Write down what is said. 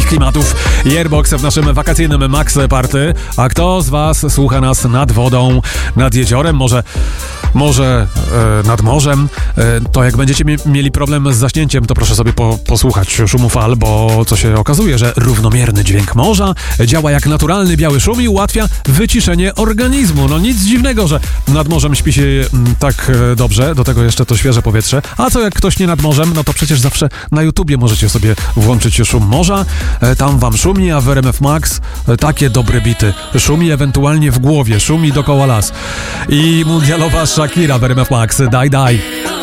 klimatów i Airbox w naszym wakacyjnym Max Party. A kto z was słucha nas nad wodą, nad jeziorem, może nad morzem, to jak będziecie mieli problem z zaśnięciem, to proszę sobie posłuchać szumu fal, bo co się okazuje, że równomierny dźwięk morza działa jak naturalny biały szum i ułatwia wyciszenie organizmu. No nic dziwnego, że nad morzem śpi się tak dobrze, do tego jeszcze to świeże powietrze. A co jak ktoś nie nad morzem, no to przecież zawsze na YouTubie możecie sobie włączyć szum morza, tam wam szumi, a w RMF Max takie dobre bity. Szumi ewentualnie w głowie, szumi dookoła las. I mundialowa Shakira w RMF Max, daj.